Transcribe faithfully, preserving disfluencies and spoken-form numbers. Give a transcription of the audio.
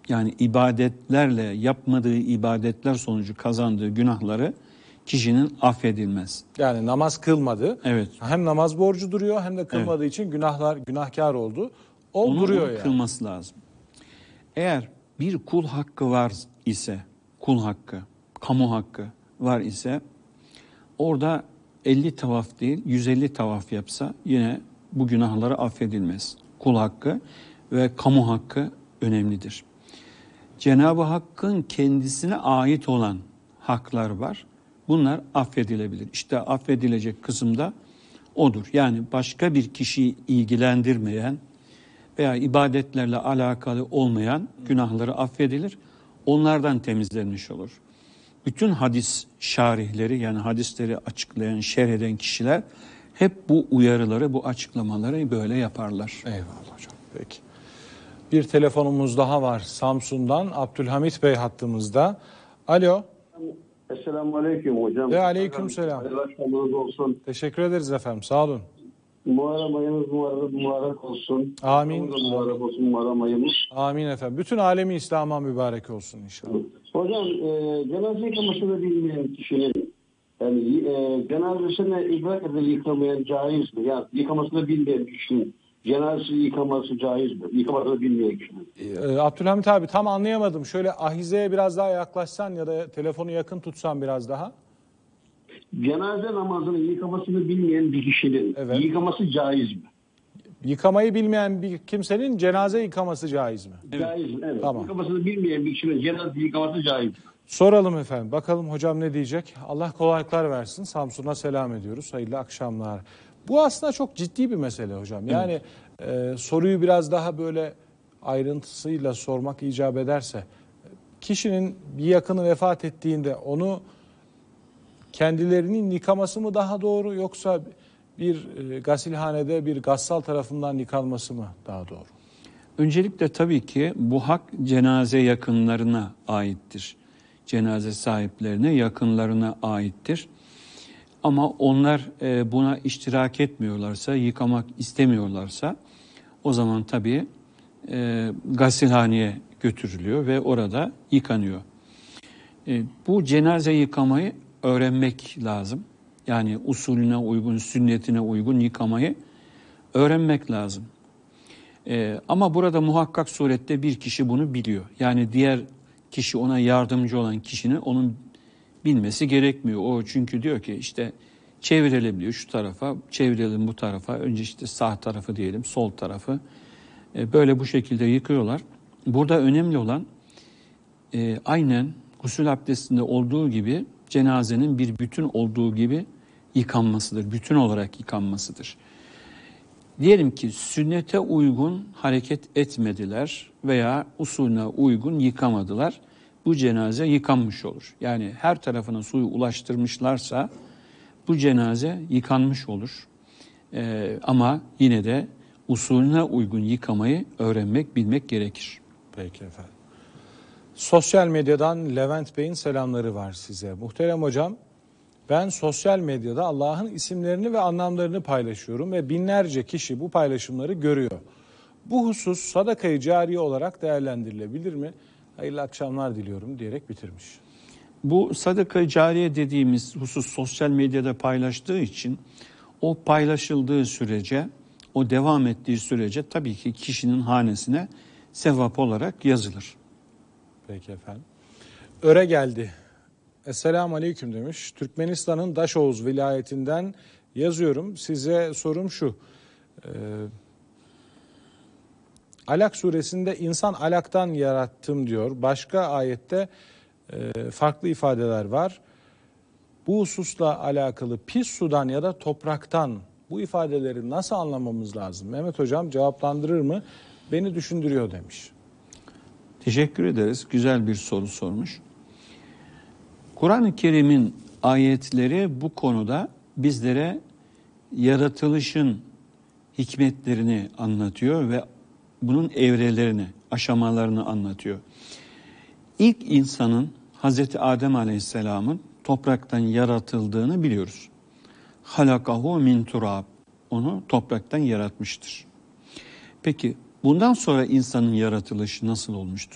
Yani ibadetlerle, yapmadığı ibadetler sonucu kazandığı günahları kişinin affedilmez. Yani namaz kılmadı. Evet. Hem namaz borcu duruyor hem de kılmadığı Evet. için günahlar günahkar oldu. O Onu, duruyor onu yani. kılması lazım. Eğer bir kul hakkı var ise, kul hakkı, kamu hakkı var ise orada elli tavaf değil yüz elli tavaf yapsa yine bu günahları affedilmez. Kul hakkı ve kamu hakkı önemlidir. Cenab-ı Hakk'ın kendisine ait olan haklar var. Bunlar affedilebilir. İşte affedilecek kısımda odur. Yani başka bir kişiyi ilgilendirmeyen veya ibadetlerle alakalı olmayan günahları affedilir. Onlardan temizlenmiş olur. Bütün hadis şarihleri, yani hadisleri açıklayan, şerh eden kişiler hep bu uyarıları, bu açıklamaları böyle yaparlar. Eyvallah hocam. Peki. Bir telefonumuz daha var Samsun'dan. Abdülhamit Bey hattımızda. Alo. Esselamu Aleyküm hocam. Ve aleyküm selam. Hayırlı akşamlarınız olsun. Teşekkür ederiz efendim. Sağ olun. Muharrem ayınız mübarek, mübarek olsun. Amin. Mübarek olsun Muharrem ayımız. Amin efendim. Bütün alemi İslam'a mübarek olsun inşallah. Hocam e, cenaze yıkamasını bilmeyen kişinin yani e, cenazesine idrak edilip yıkamayan caiz mi? Yani yıkamasını bilmeyen kişinin cenazesi yıkaması caiz mi? Yıkamasını bilmeyen kişinin. Ee, Abdülhamit abi tam anlayamadım. Şöyle ahizeye biraz daha yaklaşsan ya da telefonu yakın tutsan biraz daha. Cenaze namazının yıkamasını bilmeyen bir kişinin Evet. yıkaması caiz mi? Yıkamayı bilmeyen bir kimsenin cenaze yıkaması caiz mi? Evet. Caiz mi? Evet. Tamam. Yıkamasını bilmeyen bir kişinin cenaze yıkaması caiz mi? Soralım efendim. Bakalım hocam ne diyecek? Allah kolaylıklar versin. Samsun'a selam ediyoruz. Hayırlı akşamlar. Bu aslında çok ciddi bir mesele hocam. Yani e, soruyu biraz daha böyle ayrıntısıyla sormak icap ederse, kişinin bir yakını vefat ettiğinde onu kendilerinin yıkaması mı daha doğru, yoksa bir e, gasilhanede bir gassal tarafından yıkanması mı daha doğru? Öncelikle tabii ki bu hak cenaze yakınlarına aittir. Cenaze sahiplerine, yakınlarına aittir. Ama onlar e, buna iştirak etmiyorlarsa, yıkamak istemiyorlarsa o zaman tabii e, gasilhaneye götürülüyor ve orada yıkanıyor. E, bu cenaze yıkamayı öğrenmek lazım. Yani usulüne uygun, sünnetine uygun yıkamayı öğrenmek lazım. Ee, ama burada muhakkak surette bir kişi bunu biliyor. Yani diğer kişi, ona yardımcı olan kişinin onun bilmesi gerekmiyor. O çünkü diyor ki işte çevirelim diyor şu tarafa, çevirelim bu tarafa. Önce işte sağ tarafı diyelim, sol tarafı. Ee, böyle bu şekilde yıkıyorlar. Burada önemli olan e, aynen gusül abdestinde olduğu gibi cenazenin bir bütün olduğu gibi yıkanmasıdır. Bütün olarak yıkanmasıdır. Diyelim ki sünnete uygun hareket etmediler veya usulüne uygun yıkamadılar. Bu cenaze yıkanmış olur. Yani her tarafına suyu ulaştırmışlarsa bu cenaze yıkanmış olur. Ee, ama yine de usulüne uygun yıkamayı öğrenmek, bilmek gerekir. Peki efendim. Sosyal medyadan Levent Bey'in selamları var size. Muhterem hocam, ben sosyal medyada Allah'ın isimlerini ve anlamlarını paylaşıyorum ve binlerce kişi bu paylaşımları görüyor. Bu husus sadaka-i cariye olarak değerlendirilebilir mi? Hayırlı akşamlar diliyorum diyerek bitirmiş. Bu sadaka-i cariye dediğimiz husus sosyal medyada paylaştığı için o paylaşıldığı sürece, o devam ettiği sürece tabii ki kişinin hanesine sevap olarak yazılır. Peki efendim. Öre geldi. Esselamu Aleyküm demiş. Türkmenistan'ın Daşoğuz vilayetinden yazıyorum. Size sorum şu. Ee, Alak suresinde insan alaktan yarattım diyor. Başka ayette e, farklı ifadeler var. Bu hususla alakalı pis sudan ya da topraktan bu ifadeleri nasıl anlamamız lazım? Mehmet hocam cevaplandırır mı? Beni düşündürüyor demiş. Teşekkür ederiz. Güzel bir soru sormuş. Kur'an-ı Kerim'in ayetleri bu konuda bizlere yaratılışın hikmetlerini anlatıyor ve bunun evrelerini, aşamalarını anlatıyor. İlk insanın Hazreti Adem Aleyhisselam'ın topraktan yaratıldığını biliyoruz. Halakahu min turab. Onu topraktan yaratmıştır. Peki bundan sonra insanın yaratılışı nasıl olmuştur?